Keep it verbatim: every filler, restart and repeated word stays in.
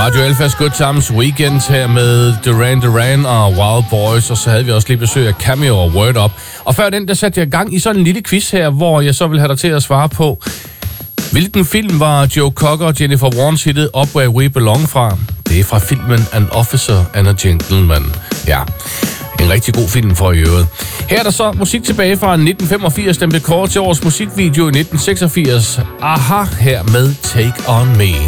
Radio Alphas Good Times Weekend her med Duran Duran og Wild Boys, og så havde vi også lige besøg af Cameo og Word Up. Og før den, der satte jeg i gang i sådan en lille quiz her, hvor jeg så vil have dig til at svare på, hvilken film var Joe Cocker og Jennifer Warnes hittet Up Where We Belong fra? Det er fra filmen An Officer and a Gentleman. Ja, en rigtig god film for i øvrigt. Her er der så musik tilbage fra nitten femogfirs, den blev kåret til årets musikvideo i nitten seksogfirs. Aha, her med Take On Me.